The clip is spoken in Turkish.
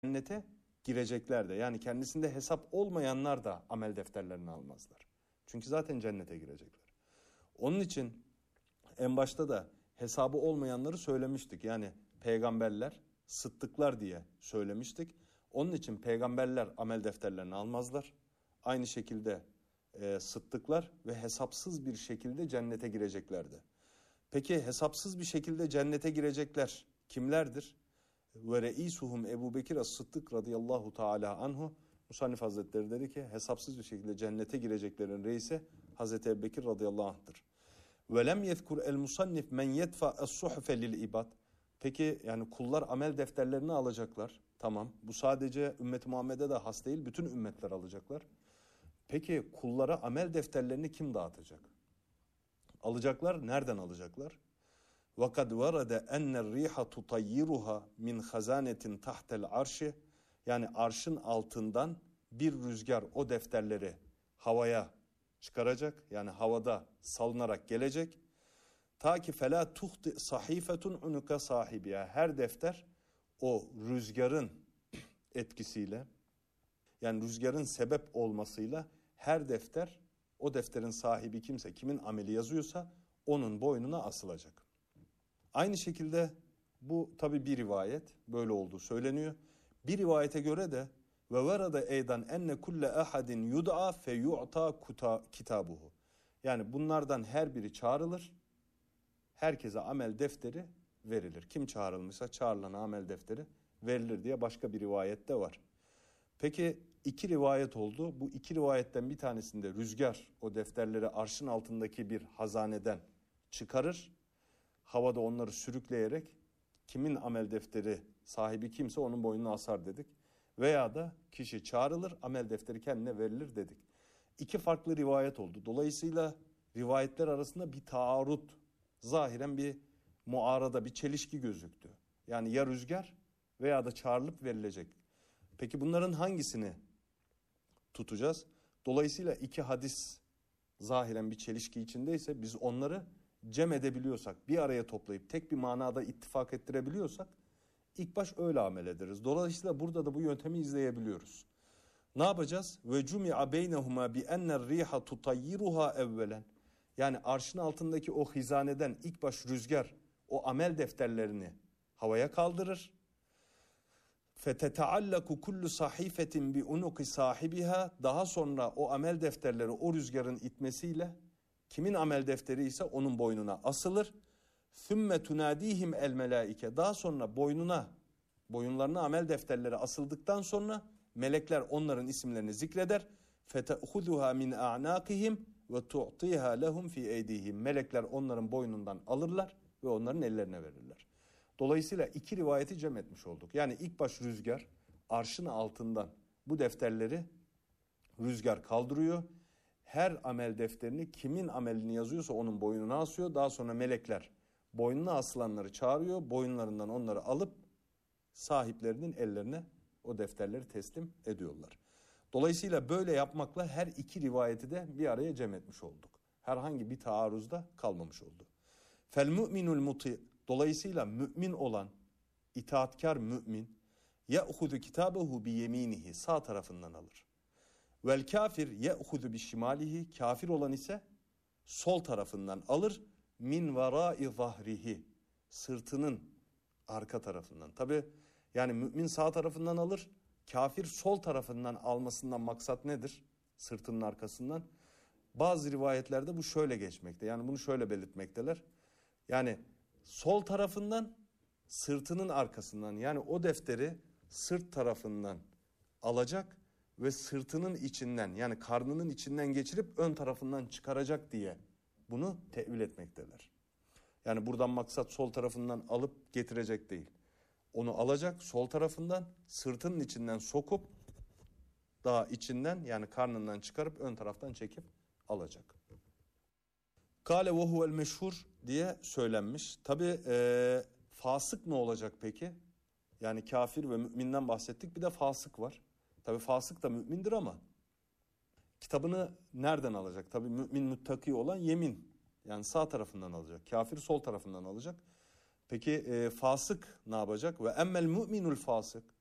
cennete girecekler de, yani kendisinde hesap olmayanlar da amel defterlerini almazlar. Çünkü zaten cennete girecekler. Onun için en başta da hesabı olmayanları söylemiştik. Yani peygamberler, sıddıklar diye söylemiştik. Onun için peygamberler amel defterlerini almazlar. Aynı şekilde sıddıklar ve hesapsız bir şekilde cennete gireceklerdi. Peki hesapsız bir şekilde cennete girecekler kimlerdir? Ve reisuhum Ebu Bekir as-Sıddık radıyallahu teala anhu. Musannif Hazretleri dedi ki hesapsız bir şekilde cennete gireceklerin reisi Hazreti Ebu Bekir radıyallahu anh'tır. Ve lem yezkur el musannif men yedfa es-suhfe lil ibad. Peki yani kullar amel defterlerini alacaklar. Tamam, bu sadece ümmet-i Muhammed'e de has değil, bütün ümmetler alacaklar. Peki kullara amel defterlerini kim dağıtacak? Alacaklar, nereden alacaklar? وَقَدْ وَرَدَ اَنَّ الرِّيحَ تُطَيِّرُهَا مِنْ خَزَانَةٍ تَحْتَ الْعَرْشِ. Yani arşın altından bir rüzgar o defterleri havaya çıkaracak. Yani havada salınarak gelecek. Ta ki فَلَا تُخْتِ صَحِيفَةٌ عُنُكَ صَاحِبِيَا. Her defter o rüzgarın etkisiyle, yani rüzgarın sebep olmasıyla her defter, o defterin sahibi kimse, kimin ameli yazıyorsa onun boynuna asılacak. Aynı şekilde bu tabi bir rivayet, böyle olduğu söyleniyor. Bir rivayete göre de ve verada eydan enne kulle ahadin yud'a fe yu'ta kitabuhu. Yani bunlardan her biri çağrılır. Herkese amel defteri verilir. Kim çağrılmışsa çağrılana amel defteri verilir diye başka bir rivayette var. Peki iki rivayet oldu. Bu iki rivayetten bir tanesinde rüzgar o defterleri arşın altındaki bir hazaneden çıkarır. Havada onları sürükleyerek kimin amel defteri sahibi kimse onun boynuna asar dedik. Veya da kişi çağrılır, amel defteri kendine verilir dedik. İki farklı rivayet oldu. Dolayısıyla rivayetler arasında bir taarrut, zahiren bir muarada, bir çelişki gözüktü. Yani ya rüzgar veya da çağrılıp verilecek. Peki bunların hangisini tutacağız? Dolayısıyla iki hadis zahiren bir çelişki içindeyse biz onları cem edebiliyorsak, bir araya toplayıp tek bir manada ittifak ettirebiliyorsak ilk baş öyle amel ederiz. Dolayısıyla burada da bu yöntemi izleyebiliyoruz. Ne yapacağız? Ve cumi'a beynehuma bi enner riha tutayyiruha evvelen. Yani arşın altındaki o hizaneden ilk baş rüzgar o amel defterlerini havaya kaldırır. Fetetaallaku kullu sahifetin bi unuki sahibiha. Daha sonra o amel defterleri o rüzgarın itmesiyle kimin amel defteri ise onun boynuna asılır. Sümme tunadihim el melaike. Daha sonra boyunlarına amel defterleri asıldıktan sonra melekler onların isimlerini zikreder. Fete'huzuha min a'naqihim ve tu'tiha lehum fi eydihim. Melekler onların boynundan alırlar ve onların ellerine verirler. Dolayısıyla iki rivayeti cem etmiş olduk. Yani ilk baş rüzgar arşın altından bu defterleri rüzgar kaldırıyor. Her amel defterini kimin amelini yazıyorsa onun boynuna asıyor. Daha sonra melekler boynuna asılanları çağırıyor. Boyunlarından onları alıp sahiplerinin ellerine o defterleri teslim ediyorlar. Dolayısıyla böyle yapmakla her iki rivayeti de bir araya cem etmiş olduk. Herhangi bir taarruzda kalmamış oldu. Fel mu'minul muti. Dolayısıyla mümin olan, itaatkar mümin ye'huzu kitabehu bi yeminihi, sağ tarafından alır. Vel kafir ye'huzu bi şimalihi, kafir olan ise sol tarafından alır. Min verai zahrihi, sırtının arka tarafından. Tabi yani mümin sağ tarafından alır, kafir sol tarafından almasından maksat nedir? Sırtının arkasından. Bazı rivayetlerde bu şöyle geçmekte. Yani bunu şöyle belirtmekteler. Yani sol tarafından, sırtının arkasından, yani o defteri sırt tarafından alacak ve sırtının içinden, yani karnının içinden geçirip ön tarafından çıkaracak diye bunu tevil etmekteler. Yani buradan maksat sol tarafından alıp getirecek değil. Onu alacak sol tarafından, sırtının içinden sokup daha içinden, yani karnından çıkarıp ön taraftan çekip alacak. Kale ve huvel meşhur diye söylenmiş. Tabi fasık ne olacak peki? Yani kafir ve müminden bahsettik, bir de fasık var. Tabi fasık da mümindir ama kitabını nereden alacak? Tabi mümin muttaki olan yemin, yani sağ tarafından alacak. Kafir sol tarafından alacak. Peki fasık ne yapacak? Ve emmel müminul fasık.